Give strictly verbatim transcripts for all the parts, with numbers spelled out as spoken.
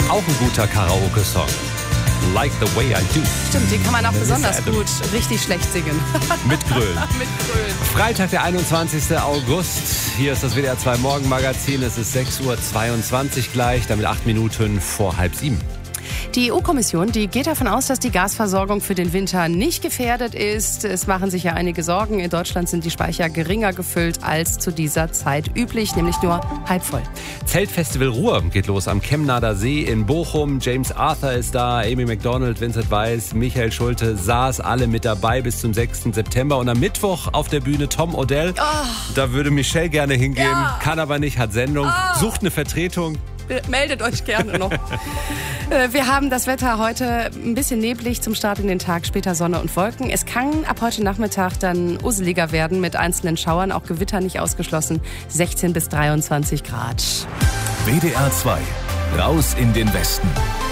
Auch ein guter Karaoke-Song. Like the way I do. Stimmt, den kann man auch besonders gut richtig schlecht singen. Mit Grölen. Mit Grölen. Freitag, der einundzwanzigster August. Hier ist das W D R zwei Morgenmagazin. Es ist sechs Uhr zweiundzwanzig gleich, damit acht Minuten vor halb sieben. Die E U-Kommission, die geht davon aus, dass die Gasversorgung für den Winter nicht gefährdet ist. Es machen sich ja einige Sorgen. In Deutschland sind die Speicher geringer gefüllt als zu dieser Zeit üblich, nämlich nur halb voll. Zeltfestival Ruhr geht los am Chemnader See in Bochum. James Arthur ist da, Amy Macdonald, Vincent Weiss, Michael Schulte, Saas, alle mit dabei bis zum sechsten September. Und am Mittwoch auf der Bühne Tom Odell. Oh. Da würde Michelle gerne hingehen, ja. Kann aber nicht, hat Sendung, oh. Sucht eine Vertretung. Meldet euch gerne noch. Wir haben das Wetter heute ein bisschen neblig zum Start in den Tag, später Sonne und Wolken. Es kann ab heute Nachmittag dann useliger werden mit einzelnen Schauern, auch Gewitter nicht ausgeschlossen, sechzehn bis dreiundzwanzig Grad. W D R zwei, raus in den Westen.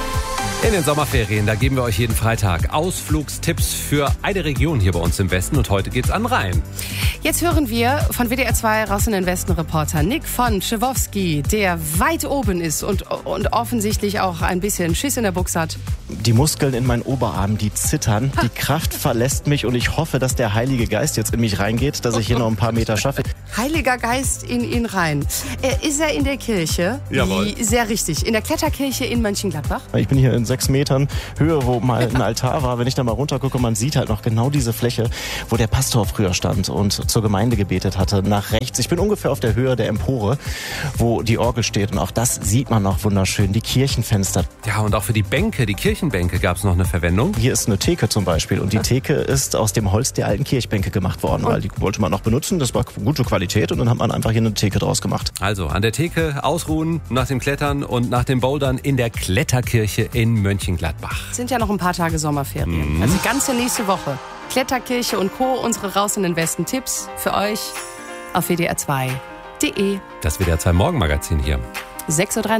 In den Sommerferien, da geben wir euch jeden Freitag Ausflugstipps für eine Region hier bei uns im Westen. Und heute geht's an Rhein. Jetzt hören wir von W D R zwei raus in den Westen Reporter Nick von Schewowski, der weit oben ist und, und offensichtlich auch ein bisschen Schiss in der Buchse hat. Die Muskeln in meinen Oberarmen, die zittern. Die Kraft verlässt mich und ich hoffe, dass der Heilige Geist jetzt in mich reingeht, dass ich hier noch ein paar Meter schaffe. Heiliger Geist in ihn rein. Äh, ist er in der Kirche? Jawohl. Die, sehr richtig. In der Kletterkirche in Mönchengladbach? Ich bin hier in sechs Metern Höhe, wo mal ein Altar war. Wenn ich da mal runtergucke, man sieht halt noch genau diese Fläche, wo der Pastor früher stand und zur Gemeinde gebetet hatte, nach rechts. Ich bin ungefähr auf der Höhe der Empore, wo die Orgel steht. Und auch das sieht man noch wunderschön, die Kirchenfenster. Ja, und auch für die Bänke, die Kirchenbänke, gab es noch eine Verwendung. Hier ist eine Theke zum Beispiel. Und die Theke ist aus dem Holz der alten Kirchbänke gemacht worden, weil die wollte man noch benutzen. Das war gute Qualität und dann hat man einfach hier eine Theke draus gemacht. Also an der Theke ausruhen, nach dem Klettern und nach dem Bouldern in der Kletterkirche in Mönchengladbach. Sind ja noch ein paar Tage Sommerferien. Mhm. Also die ganze nächste Woche. Kletterkirche und Co. Unsere Raus in den Westen Tipps für euch auf W D R zwei punkt de. Das W D R zwei Morgenmagazin hier. sechs Uhr dreiundzwanzig